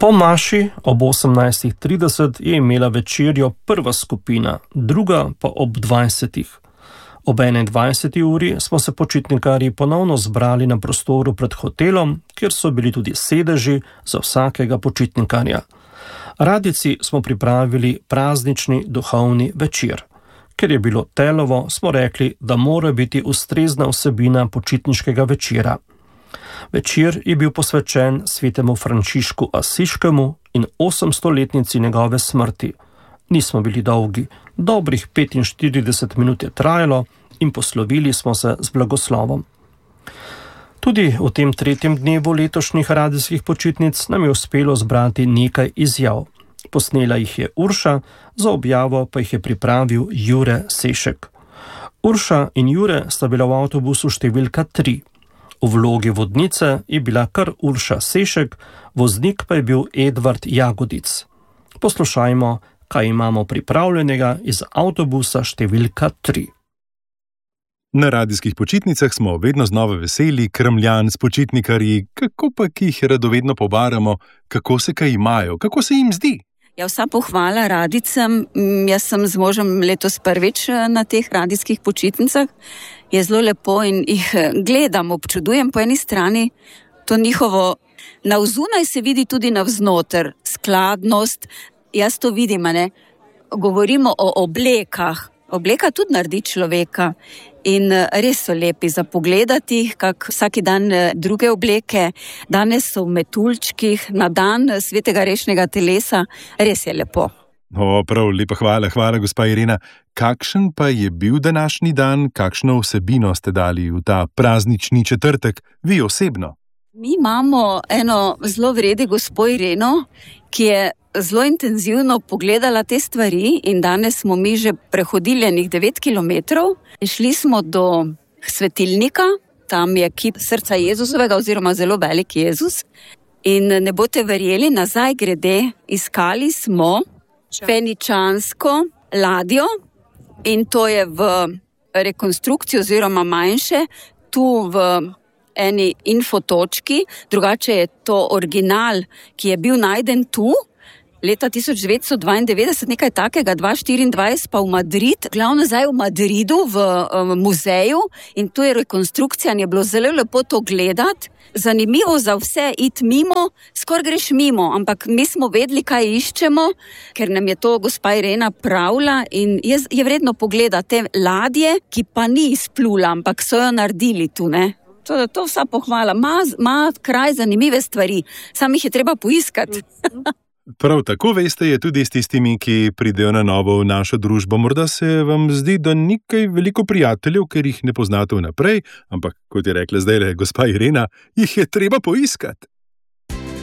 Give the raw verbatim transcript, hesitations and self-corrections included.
Po maši ob osemnajstih trideset je imela večerjo prva skupina, druga pa ob dvajsetih. Ob enaindvajseti uri smo se počitnikarji ponovno zbrali na prostoru pred hotelom, kjer so bili tudi sedeži za vsakega počitnikarja. Radijci smo pripravili praznični duhovni večer. Ker je bilo telovo, smo rekli, da mora biti ustrezna vsebina počitniškega večera. Večer je bil posvečen svetemu Frančišku Asiškemu in osemstoletnici njegove smrti. Nismo bili dolgi, dobrih petinštirideset minut je trajalo in poslovili smo se z blagoslovom. Tudi v tem tretjem dnevu letošnjih radijskih počitnic nam je uspelo zbrati nekaj izjav. Posnela jih je Urša, za objavo pa jih je pripravil Jure Sešek. Urša in Jure sta bila v avtobusu številka tri. V vlogi vodnice je bila kar Urša Sešek, voznik pa je bil Edvard Jagodic. Poslušajmo, kaj imamo pripravljenega iz avtobusa številka tri. Na radijskih počitnicah smo vedno znova veseli, krmljan s počitnikarji, kako pa ki jih radovedno pobaramo, kako se kaj imajo, kako se jim zdi. Ja, vsa pohvala radicam. Jaz sem z možem letos prvič na teh radijskih počitnicah. Je zelo lepo in jih gledam, občudujem po eni strani to njihovo, navzunaj se vidi tudi navznoter, skladnost. Jaz to vidim, ne? Govorimo o oblekah. Obleka tudi naredi človeka in res so lepi za pogledati, kak vsaki dan druge obleke. Danes so v metuljčkih, na dan svetega rešnega telesa. Res je lepo. O, prav, lepa hvala, hvala gospa Irena. Kakšen pa je bil današnji dan, kakšno vsebino ste dali v ta praznični četrtek, vi osebno? Mi imamo eno zelo vredi gospo Ireno, ki je zelo intenzivno pogledala te stvari in danes smo mi že prehodili enih devet kilometrov. Šli smo do svetilnika, tam je kip srca Jezusovega oziroma zelo velik Jezus. In ne boste verjeli, nazaj grede, iskali smo feničansko ladjo in to je v rekonstrukciji oziroma manjše, tu v eni infotočki, drugače je to original, ki je bil najden tu, leta tisoč devetsto dvaindevetdeset, nekaj takega, dva tisoč štiriindvajset pa v Madrid, glavno zdaj v Madridu, v, v muzeju in tu je rekonstrukcija in je bilo zelo lepo to gledati. Zanimivo za vse iti mimo, skoraj greš mimo, ampak mi smo vedeli, kaj iščemo, ker nam je to gospa Irena pravila in je, je vredno pogledati te ladje, ki pa ni izplula, ampak so jo naredili tu, ne. To, to vsa pohvala. Ma, ma kraj zanimive stvari, sam jih je treba poiskati. Prav tako veste je tudi s tistimi, ki pridejo na novo v našo družbo. Morda se vam zdi, da ni kaj veliko prijateljev, ker jih ne poznate vnaprej, ampak kot je rekla zdaj gospa Irena, jih je treba poiskati.